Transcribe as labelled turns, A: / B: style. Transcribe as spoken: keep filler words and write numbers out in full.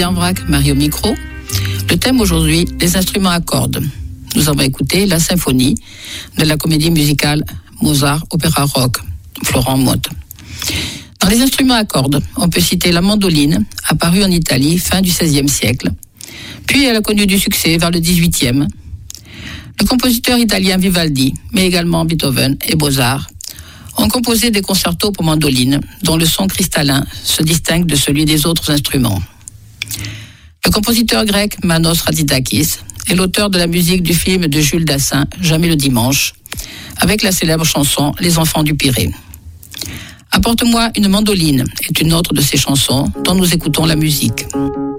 A: Lilian Vrac, Marie au micro. Le thème aujourd'hui, les instruments à cordes. Nous avons écouté la symphonie de la comédie musicale Mozart Opéra Rock, Florent Mott. Dans les instruments à cordes, on peut citer la mandoline, apparue en Italie fin du seizième siècle. Puis elle a connu du succès vers le dix-huitième. Le compositeur italien Vivaldi, mais également Beethoven et Mozart, ont composé des concertos pour mandoline, dont le son cristallin se distingue de celui des autres instruments. Le compositeur grec Manos Ratzitakis est l'auteur de la musique du film de Jules Dassin, Jamais le dimanche, avec la célèbre chanson Les enfants du Pirée. Apporte-moi une mandoline est une autre de ses chansons dont nous écoutons la musique.